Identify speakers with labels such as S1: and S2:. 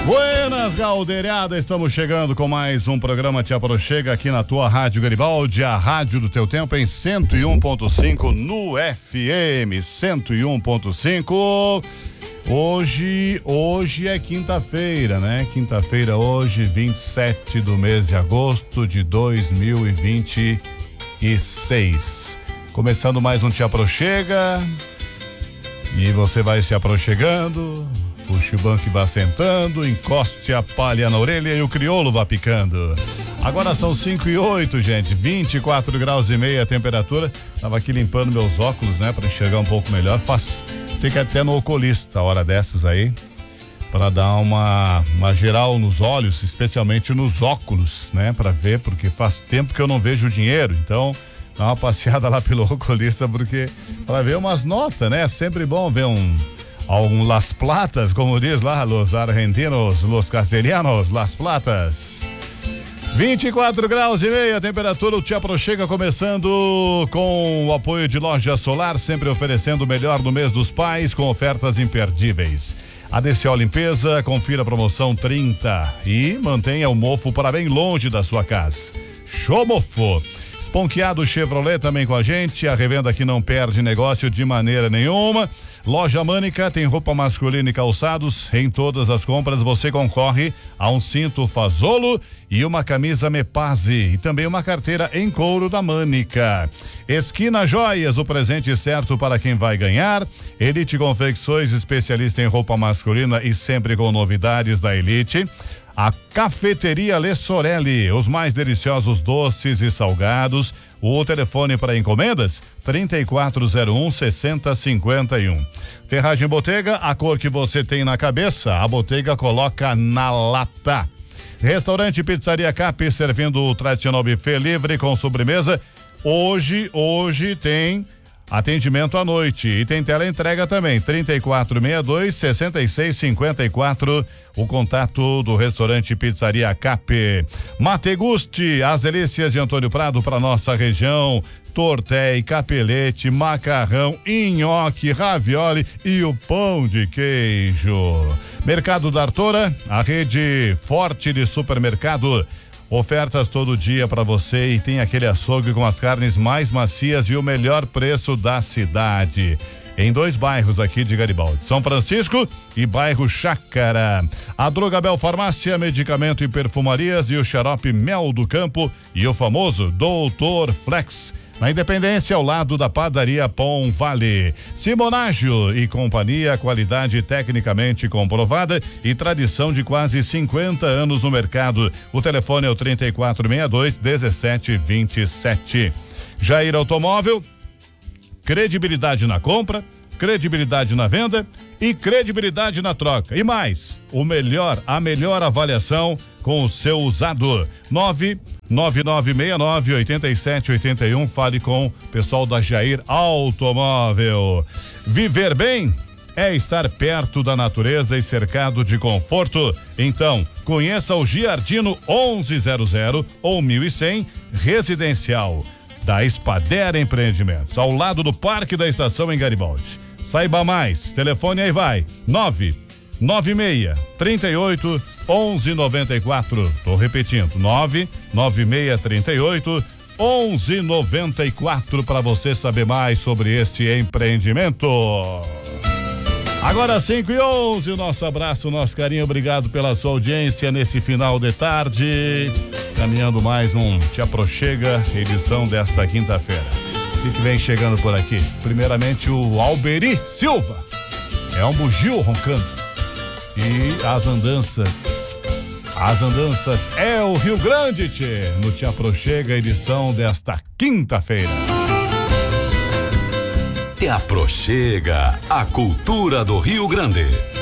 S1: Buenas, galdeirada, estamos chegando com mais um programa Te Aproxega aqui na tua Rádio Garibaldi, a rádio do teu tempo em 101.5 no FM 101.5. Hoje é quinta-feira, né? Quinta-feira hoje, 27 do mês de agosto de 2026. Começando mais um Te Aproxega e você vai se aproxegando. Puxe o banco e vá sentando, encoste a palha na orelha e o crioulo vá picando. Agora são 5:08, gente, 24 graus e meio a temperatura. Tava aqui limpando meus óculos, né, para enxergar um pouco melhor. Tem que ir até no oculista a hora dessas aí, para dar uma geral nos olhos, especialmente nos óculos, né, para ver, porque faz tempo que eu não vejo o dinheiro, então dá uma passeada lá pelo oculista, porque para ver umas notas, né, é sempre bom ver Las Platas, como diz lá, los argentinos, los castelhanos, Las Platas. 24 graus e meio a temperatura, o Te Aproxega começando com o apoio de Loja Solar, sempre oferecendo o melhor no mês dos pais, com ofertas imperdíveis. ADCO Limpeza, confira a promoção 30 e mantenha o mofo para bem longe da sua casa. Show Mofo! Esponqueado Chevrolet também com a gente, a revenda que não perde negócio de maneira nenhuma. Loja Mânica tem roupa masculina e calçados. Em todas as compras você concorre a um cinto Fazolo e uma camisa Mepase e também uma carteira em couro da Mânica. Esquina Joias, o presente certo para quem vai ganhar. Elite Confecções, especialista em roupa masculina e sempre com novidades da Elite. A Cafeteria Le Sorelli, os mais deliciosos doces e salgados. O telefone para encomendas, 3401-6051. Ferragem Botega, a cor que você tem na cabeça, a Botega coloca na lata. Restaurante Pizzaria Cap, servindo o tradicional buffet livre com sobremesa. Hoje tem atendimento à noite e tem teleentrega também, 3462-6654, o contato do restaurante Pizzaria Cap. Mategusti, as delícias de Antônio Prado para nossa região, tortéi, capelete, macarrão, nhoque, ravioli e o pão de queijo. Mercado da Artora, a rede forte de supermercado. Ofertas todo dia para você e tem aquele açougue com as carnes mais macias e o melhor preço da cidade. Em 2 bairros aqui de Garibaldi, São Francisco e bairro Chácara. A Drogabel Farmácia, medicamento e perfumarias e o xarope Mel do Campo e o famoso Doutor Flex. Na Independência, ao lado da padaria Pão Vale. Simonágio e companhia, qualidade tecnicamente comprovada e tradição de quase 50 anos no mercado. O telefone é o 3462-1727. Jair Automóvel, credibilidade na compra, credibilidade na venda e credibilidade na troca. E mais, a melhor avaliação com o seu usado. 99969-8781. Fale com o pessoal da Jair Automóvel. Viver bem é estar perto da natureza e cercado de conforto. Então, conheça o Giardino 1100 ou 1100 Residencial da Espadera Empreendimentos, ao lado do Parque da Estação em Garibaldi. Saiba mais, telefone aí vai, 99638-1194. Tô repetindo, 99638-1194 para você saber mais sobre este empreendimento. Agora 5:11, o nosso abraço, o nosso carinho, obrigado pela sua audiência nesse final de tarde. Caminhando mais um Te Aproxega, edição desta quinta-feira. O que vem chegando por aqui? Primeiramente o Alberi Silva. É um bugio roncando. E as andanças é o Rio Grande, tchê, no Te Aproxega, edição desta quinta-feira.
S2: Te Aproxega, a cultura do Rio Grande.